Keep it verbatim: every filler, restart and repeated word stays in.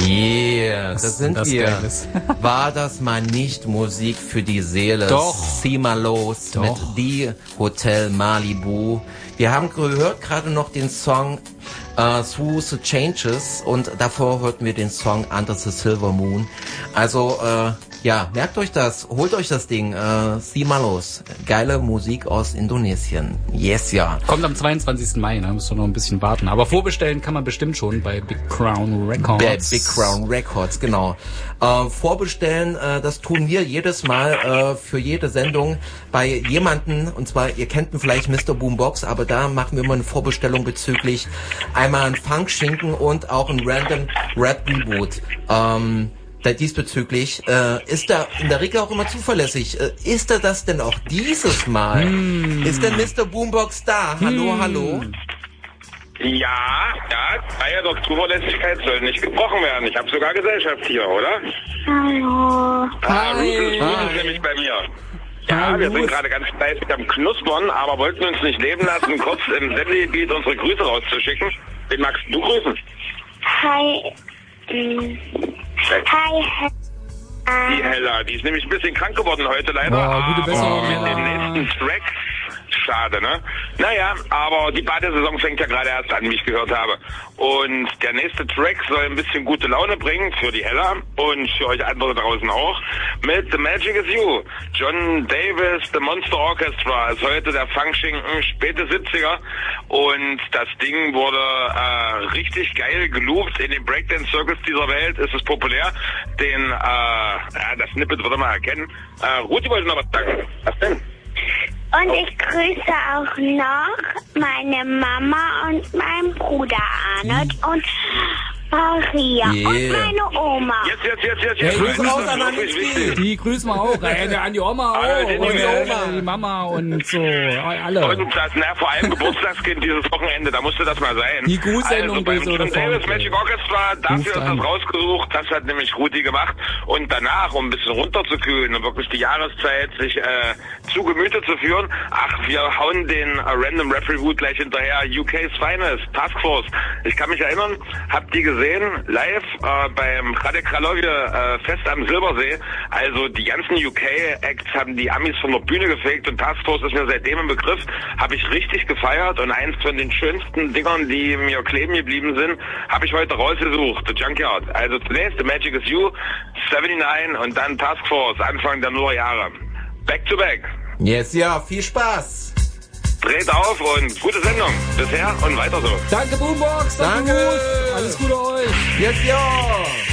Yeah, das, das sind das wir. Geiles. War das mal nicht Musik für die Seele? Doch. Zieh mal los Doch. mit Die Hotel Malibu. Wir haben gehört gerade noch den Song uh, Through the Changes und davor hörten wir den Song Under the Silver Moon. Also, äh, ja, merkt euch das, holt euch das Ding, äh, zieh mal los. Geile Musik aus Indonesien. Yes, ja. Kommt am zweiundzwanzigsten Mai, ne? Müsst ihr noch ein bisschen warten. Aber vorbestellen kann man bestimmt schon bei Big Crown Records. Bei Big Crown Records, genau. Äh, vorbestellen, äh, das tun wir jedes Mal äh, für jede Sendung bei jemanden, und zwar, ihr kennt ihn vielleicht, Mister Boombox, aber da machen wir immer eine Vorbestellung bezüglich einmal ein Funk-Schinken und auch ein Random Rap-Reboot. Ähm, Diesbezüglich, äh, ist er in der Regel auch immer zuverlässig. Äh, ist er das denn auch dieses Mal? Mm. Ist denn Mister Boombox da? Hallo, mm. hallo? Ja, ja, Teil der Zuverlässigkeit soll nicht gebrochen werden. Ich habe sogar Gesellschaft hier, oder? Hallo. Ah, Ruth, Ruth ist nämlich bei mir. Ja, Hi, wir Ruth. sind gerade ganz fleißig am Knuspern, aber wollten uns nicht leben lassen, kurz im Sendegebiet unsere Grüße rauszuschicken. Wen magst du grüßen? Hi. Mm. Hi, die Hella, die ist nämlich ein bisschen krank geworden heute leider. Oh, gute Besserung, aber den nächsten Track, schade, ne? Naja, aber die Badesaison fängt ja gerade erst an, wie ich gehört habe. Und der nächste Track soll ein bisschen gute Laune bringen für die Hella und für euch andere draußen auch. Mit The Magic Is You. John Davis, The Monster Orchestra ist heute der Funkschinken, späte siebziger. Und das Ding wurde äh, richtig geil geloopt. In den Breakdance-Circles dieser Welt ist es populär. Den, äh, ja, das Snippet wird man erkennen. Äh, Ruthi wollte noch was sagen. Was denn? Und ich grüße auch noch meine Mama und meinen Bruder Arnold und Maria Yeah. und meine Oma. Jetzt, jetzt, jetzt, jetzt, Hey, jetzt. Grüße raus an Anni. Die grüßen wir auch. Äh, an die Oma auch. Alle, die Und die, Oma. Oma, die Mama und so. Alle. Und das, na, vor allem Geburtstagskind dieses Wochenende, da musste das mal sein. Die Grußsendung also beim böse oder John Davis faul. Magic Orchestra, dafür Ruft ist an. das rausgesucht, das hat nämlich Ruthi gemacht. Und danach, um ein bisschen runterzukühlen und wirklich die Jahreszeit sich äh, zu Gemüte zu führen, ach, wir hauen den äh, Random Rap Reboot gleich hinterher. U K's Finest, Task Force. Ich kann mich erinnern, habt die gesehen, live äh, beim Radek Kralove äh, Fest am Silbersee. Also die ganzen U K-Acts haben die Amis von der Bühne gefegt und Task Force ist mir seitdem im Begriff. Habe ich richtig gefeiert und eins von den schönsten Dingern, die mir kleben geblieben sind, habe ich heute rausgesucht, The Junkyard. Also zunächst The Magic Is You, neunundsiebzig und dann Task Force, Anfang der Nullerjahre. Back to back. Yes, ja, viel Spaß. Dreht auf und gute Sendung. Bisher und weiter so. Danke, Boombox. Danke. Danke. Ruth. Alles Gute euch. Yes, ja.